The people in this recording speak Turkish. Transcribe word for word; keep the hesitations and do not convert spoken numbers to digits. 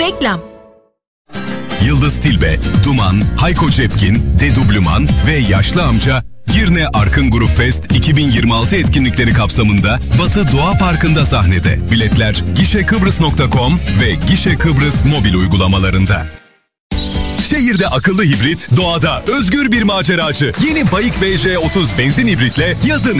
Reklam. Yıldız Tilbe, Duman, Hayko Cepkin, Dedubluman ve Yaşlı Amca Girne Arkın Grup Fest iki bin yirmi altı etkinlikleri kapsamında Batı Doğa Parkı'nda sahnede. Biletler gişekıbrıs nokta com ve Gişe Kıbrıs mobil uygulamalarında. Şehirde akıllı hibrit, doğada özgür bir maceracı. Yeni Bayik B J otuz benzin hibritle yazın